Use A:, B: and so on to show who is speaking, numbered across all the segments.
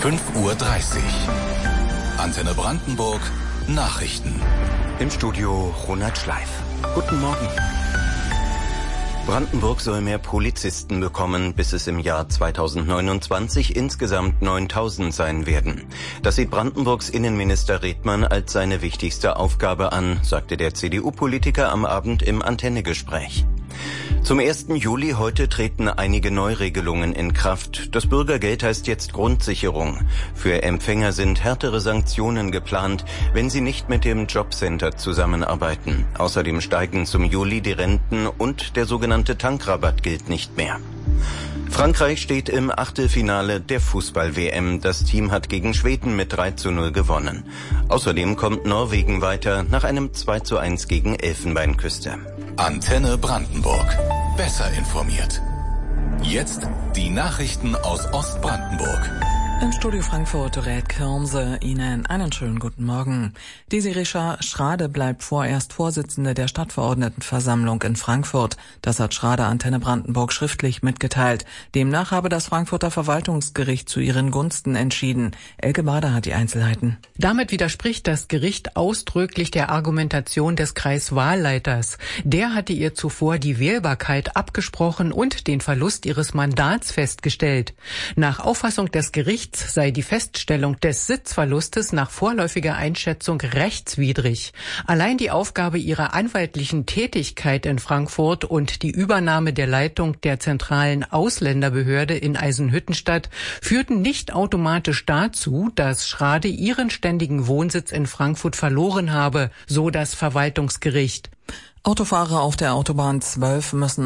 A: 5:30 Uhr. Antenne Brandenburg Nachrichten.
B: Im Studio Ronald Schleif. Guten Morgen. Brandenburg soll mehr Polizisten bekommen, bis es im Jahr 2029 insgesamt 9.000 sein werden. Das sieht Brandenburgs Innenminister Redmann als seine wichtigste Aufgabe an, sagte der CDU-Politiker am Abend im Antenne-Gespräch. Zum 1. Juli heute treten einige Neuregelungen in Kraft. Das Bürgergeld heißt jetzt Grundsicherung. Für Empfänger sind härtere Sanktionen geplant, wenn sie nicht mit dem Jobcenter zusammenarbeiten. Außerdem steigen zum Juli die Renten und der sogenannte Tankrabatt gilt nicht mehr. Frankreich steht im Achtelfinale der Fußball-WM. Das Team hat gegen Schweden mit 3:0 gewonnen. Außerdem kommt Norwegen weiter nach einem 2:1 gegen Elfenbeinküste.
A: Antenne Brandenburg. Besser informiert. Jetzt die Nachrichten aus Ostbrandenburg.
C: Im Studio Frankfurt rät Kirmse Ihnen einen schönen guten Morgen. Desiree Schrade bleibt vorerst Vorsitzende der Stadtverordnetenversammlung in Frankfurt. Das hat Schrade Antenne Brandenburg schriftlich mitgeteilt. Demnach habe das Frankfurter Verwaltungsgericht zu ihren Gunsten entschieden. Elke Bader hat die Einzelheiten.
D: Damit widerspricht das Gericht ausdrücklich der Argumentation des Kreiswahlleiters. Der hatte ihr zuvor die Wählbarkeit abgesprochen und den Verlust ihres Mandats festgestellt. Nach Auffassung des Gerichts sei die Feststellung des Sitzverlustes nach vorläufiger Einschätzung rechtswidrig. Allein die Aufgabe ihrer anwaltlichen Tätigkeit in Frankfurt und die Übernahme der Leitung der zentralen Ausländerbehörde in Eisenhüttenstadt führten nicht automatisch dazu, dass Schrade ihren ständigen Wohnsitz in Frankfurt verloren habe, so das Verwaltungsgericht.
C: Autofahrer auf der Autobahn 12 müssen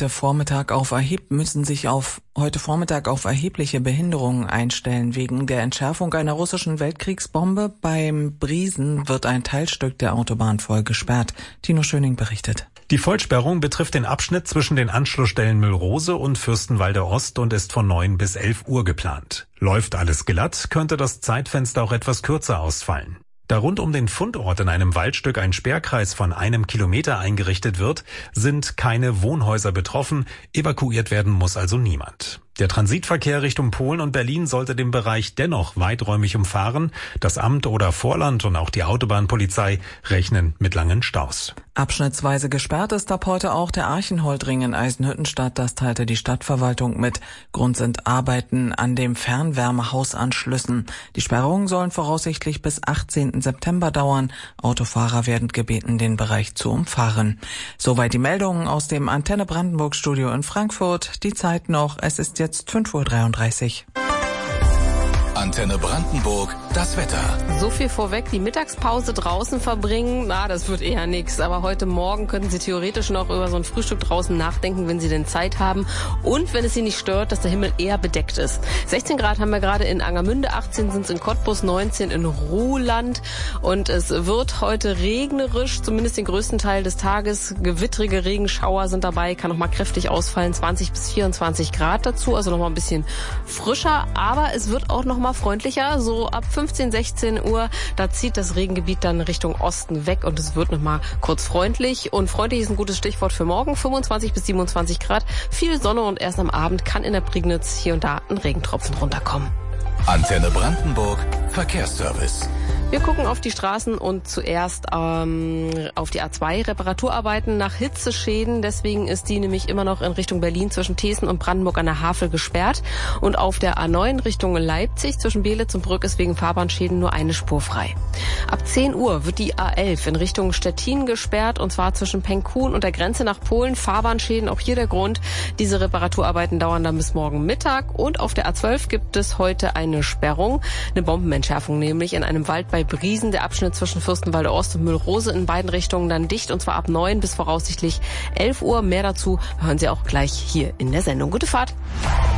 C: sich heute Vormittag auf erhebliche Behinderungen einstellen. Wegen der Entschärfung einer russischen Weltkriegsbombe beim Briesen wird ein Teilstück der Autobahn voll gesperrt. Tino Schöning berichtet.
E: Die Vollsperrung betrifft den Abschnitt zwischen den Anschlussstellen Müllrose und Fürstenwalde Ost und ist von 9 bis 11 Uhr geplant. Läuft alles glatt, könnte das Zeitfenster auch etwas kürzer ausfallen. Da rund um den Fundort in einem Waldstück ein Sperrkreis von 1 Kilometer eingerichtet wird, sind keine Wohnhäuser betroffen, evakuiert werden muss also niemand. Der Transitverkehr Richtung Polen und Berlin sollte den Bereich dennoch weiträumig umfahren. Das Amt oder Vorland und auch die Autobahnpolizei rechnen mit langen Staus.
C: Abschnittsweise gesperrt ist ab heute auch der Archenholdring in Eisenhüttenstadt. Das teilte die Stadtverwaltung mit. Grund sind Arbeiten an dem Fernwärmehausanschlüssen. Die Sperrungen sollen voraussichtlich bis 18. September dauern. Autofahrer werden gebeten, den Bereich zu umfahren. Soweit die Meldungen aus dem Antenne Brandenburg Studio in Frankfurt. Die Zeit noch, es ist jetzt 5:33 Uhr.
A: Antenne Brandenburg, das Wetter.
F: So viel vorweg, die Mittagspause draußen verbringen, das wird eher nix. Aber heute Morgen könnten Sie theoretisch noch über so ein Frühstück draußen nachdenken, wenn Sie denn Zeit haben. Und wenn es Sie nicht stört, dass der Himmel eher bedeckt ist. 16 Grad haben wir gerade in Angermünde, 18 sind es in Cottbus, 19 in Ruhland. Und es wird heute regnerisch, zumindest den größten Teil des Tages. Gewittrige Regenschauer sind dabei, kann noch mal kräftig ausfallen, 20 bis 24 Grad dazu. Also noch mal ein bisschen frischer, aber es wird auch noch mal freundlicher, so ab 15, 16 Uhr, da zieht das Regengebiet dann Richtung Osten weg und es wird nochmal kurz freundlich. Und freundlich ist ein gutes Stichwort für morgen, 25 bis 27 Grad, viel Sonne und erst am Abend kann in der Prignitz hier und da ein Regentropfen runterkommen.
A: Antenne Brandenburg, Verkehrsservice.
F: Wir gucken auf die Straßen und zuerst auf die A2 Reparaturarbeiten nach Hitzeschäden. Deswegen ist die nämlich immer noch in Richtung Berlin zwischen Thesen und Brandenburg an der Havel gesperrt. Und auf der A9 Richtung Leipzig zwischen Beelitz und Brück ist wegen Fahrbahnschäden nur eine Spur frei. Ab 10 Uhr wird die A11 in Richtung Stettin gesperrt und zwar zwischen Penkun und der Grenze nach Polen. Fahrbahnschäden, auch hier der Grund. Diese Reparaturarbeiten dauern dann bis morgen Mittag. Und auf der A12 gibt es heute eine Sperrung, eine Bombenentschärfung nämlich in einem Wald bei Briesen. Der Abschnitt zwischen Fürstenwalde Ost und Müllrose in beiden Richtungen dann dicht und zwar ab 9 bis voraussichtlich 11 Uhr. Mehr dazu hören Sie auch gleich hier in der Sendung. Gute Fahrt!